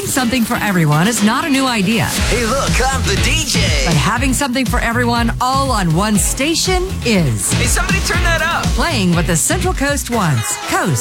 something for everyone is not a new idea. Hey, look, I'm the DJ. But having something for everyone all on one station is. Hey, somebody turn that up. Playing what the Central Coast wants. Coast